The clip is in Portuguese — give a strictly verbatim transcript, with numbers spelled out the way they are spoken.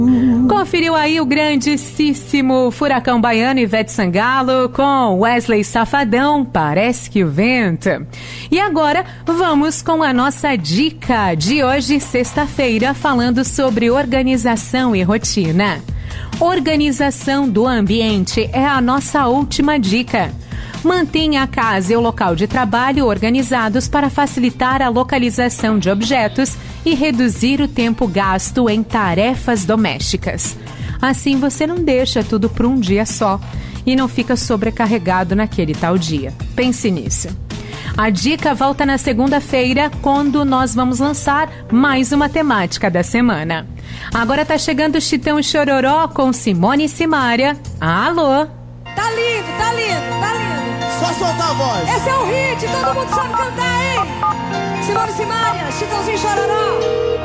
Conferiu aí o grandíssimo Furacão Baiano Ivete Sangalo com Wesley Safadão, Parece que o Vento. E agora vamos com a nossa dica de hoje, sexta-feira, falando sobre organização e rotina. Organização do ambiente é a nossa última dica. Mantenha a casa e o local de trabalho organizados para facilitar a localização de objetos e reduzir o tempo gasto em tarefas domésticas. Assim você não deixa tudo para um dia só e não fica sobrecarregado naquele tal dia. Pense nisso. A dica volta na segunda-feira, quando nós vamos lançar mais uma temática da semana. Agora tá chegando o Chitão e Chororó com Simone e Simaria. Alô? Tá lindo, tá lindo, tá lindo. Só soltar a voz. Esse é o hit, todo mundo sabe cantar, hein? Simone e Simaria, Chitãozinho e Chororó.